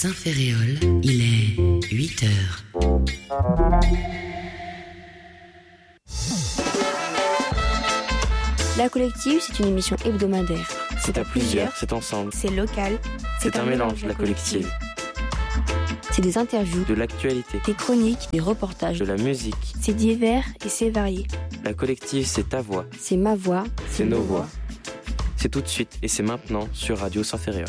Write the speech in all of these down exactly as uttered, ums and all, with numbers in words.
Saint-Ferréol, il est huit heures. La Collective, c'est une émission hebdomadaire. C'est à plusieurs, c'est ensemble. C'est local. C'est un mélange, la Collective. C'est des interviews, De l'actualité, des chroniques, des reportages. de la musique. C'est divers et c'est varié. La Collective, c'est ta voix, C'est ma voix. c'est nos voix. C'est tout de suite et c'est maintenant sur Radio Saint-Ferréol.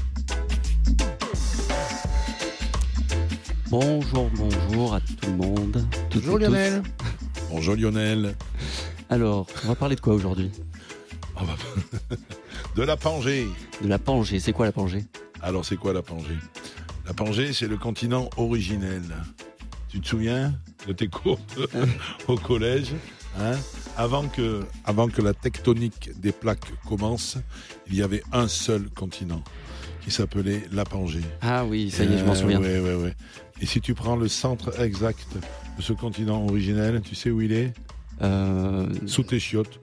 Bonjour, bonjour à tout le monde. Toutes Bonjour et tous. Lionel. Bonjour Lionel. Alors, on va parler de quoi aujourd'hui ? Ah bah, de la Pangée. De la Pangée. C'est quoi la Pangée ? Alors c'est quoi la Pangée ? La Pangée, c'est le continent originel. Tu te souviens de tes cours de- au collège, hein ? Avant que, avant que la tectonique des plaques commence, il y avait un seul continent qui s'appelait la Pangée. Ah oui, ça y est, je m'en souviens. Oui, oui, oui. Et si tu prends le centre exact de ce continent originel, tu sais où il est ? Euh... Sous tes chiottes.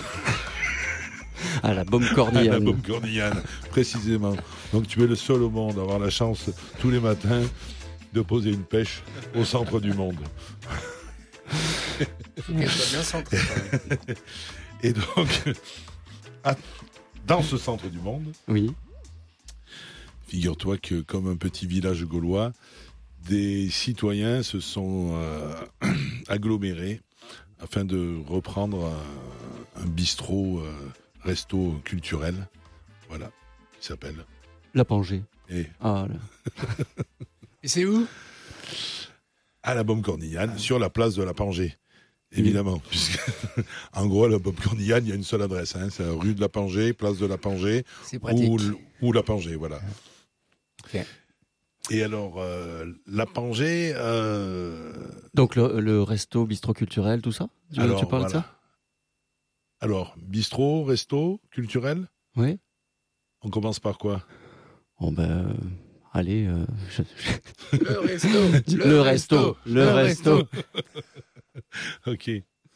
Ah, la bombe À cornillane. la bombe cornillane, précisément. Donc tu es le seul au monde à avoir la chance tous les matins de poser une pêche au centre du monde. Qu'elle soit bien centrée, quand même. Et donc, à- dans ce centre du monde, Oui. figure-toi que comme un petit village gaulois, des citoyens se sont euh, agglomérés afin de reprendre un, un bistrot, euh, resto culturel, voilà, qui s'appelle. La Pangée. Et Ah, là. Et c'est où? à la bombe cornillane, sur la place de la Pangée, évidemment. Puisque, en gros, à la bombe cornillane, il y a une seule adresse. Hein, c'est rue de la Pangée, place de la Pangée, C'est pratique. ou, l- ou la Pangée, voilà. Ok. Et alors, euh, la Pangée... euh, Donc le, le resto, bistrot culturel, tout ça ? Tu, alors, tu parles de voilà. ça ? Alors, bistrot, resto, culturel, Oui. on commence par quoi? Bon ben, euh, allez, euh, je- Le resto. le, resto, le resto. Ok.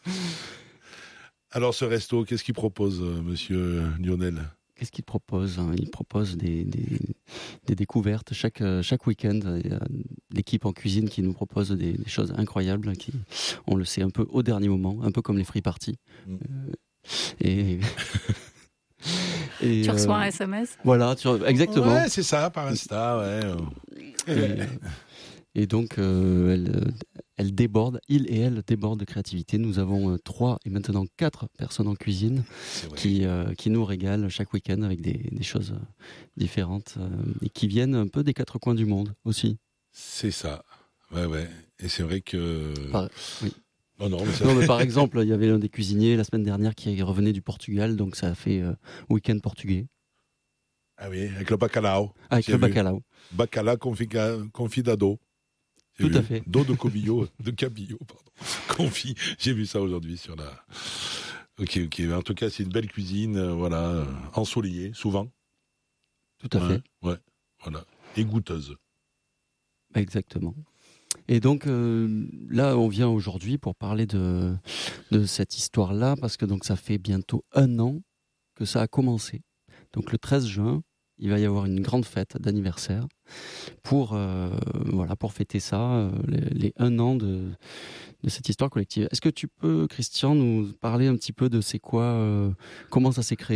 Alors, ce resto, qu'est-ce qu'il propose, euh, monsieur Lionel? Qu'est-ce qu'il propose hein ? Il propose des, des, des découvertes. Chaque, euh, chaque week-end, il y a l'équipe en cuisine qui nous propose des, des choses incroyables. Qui, on le sait un peu au dernier moment, un peu comme les free parties. Mm. Euh, et, et, Tu reçois euh, un S M S. Voilà, tu, exactement. Ouais, c'est ça, par Insta, ouais. Et, et donc, euh, elle, elle déborde, il et elle débordent de créativité. Nous avons euh, trois et maintenant quatre personnes en cuisine C'est vrai. qui, euh, qui nous régalent chaque week-end avec des, des choses euh, différentes euh, et qui viennent un peu des quatre coins du monde aussi. C'est ça. Ouais, ouais. Et c'est vrai que... Par- oui. Non, non, mais ça... Non, mais par exemple, il y avait l'un des cuisiniers la semaine dernière qui revenait du Portugal, donc ça a fait euh, week-end portugais Ah oui, avec le bacalao. avec J'ai le vu. bacalao. Bacala configa- confidado. J'ai Tout vu. à fait. Dos de cobillo, de cabillo, pardon. Confit. J'ai vu ça aujourd'hui sur la... Ok, ok. En tout cas, c'est une belle cuisine, euh, voilà, euh, ensoleillée, souvent. Tout à Ouais, fait, ouais, voilà. Et goûteuse. exactement. Et donc euh, là, on vient aujourd'hui pour parler de, de cette histoire-là, parce que donc ça fait bientôt un an que ça a commencé. Donc le treize juin, il va y avoir une grande fête d'anniversaire pour, euh, voilà, pour fêter ça, euh, les, les un an de, de cette histoire collective. Est-ce que tu peux, Christian, nous parler un petit peu de c'est quoi, euh, comment ça s'est créé ?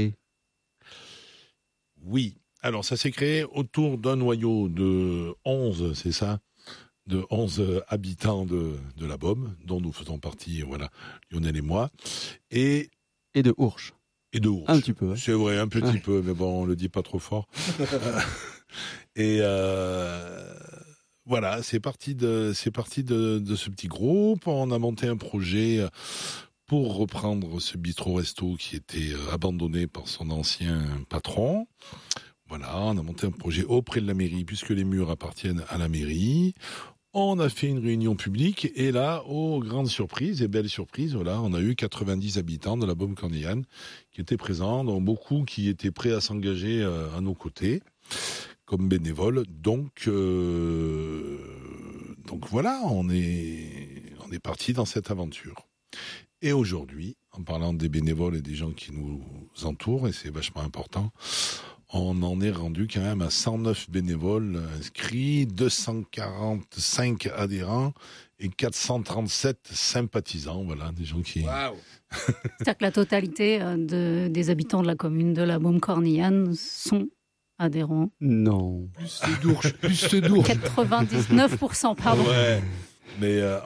Oui. Alors, ça s'est créé autour d'un noyau de onze, c'est ça ? De onze habitants de, de la Beaume, dont nous faisons partie, voilà, Lionel et moi, et, Et de Ourche, et de Ourche. un petit peu. hein. C'est vrai, un petit Ouais. peu, mais bon, on le dit pas trop fort. Et euh, voilà, c'est parti de, c'est parti de, de ce petit groupe. On a monté un projet pour reprendre ce bistrot-resto qui était euh, abandonné par son ancien patron. Voilà, on a monté un projet auprès de la mairie, puisque les murs appartiennent à la mairie. On a fait une réunion publique, et là, aux grandes surprises et belles surprises, voilà, on a eu quatre-vingt-dix habitants de la Beaume cornillane qui étaient présents, dont beaucoup qui étaient prêts à s'engager euh, à nos côtés, comme bénévoles. Donc, euh, donc voilà, on est, on est parti dans cette aventure. Et aujourd'hui, en parlant des bénévoles et des gens qui nous entourent, et c'est vachement important, On en est rendu quand même à cent neuf bénévoles inscrits, deux cent quarante-cinq adhérents et quatre cent trente-sept sympathisants. Voilà, des gens qui... Waouh. C'est-à-dire que la totalité euh, de, des habitants de la commune de la Baume-Cornillane sont adhérents. Non. Plus de dourches, plus de dourches. quatre-vingt-dix-neuf pour cent, pardon. Ouais, mais... euh,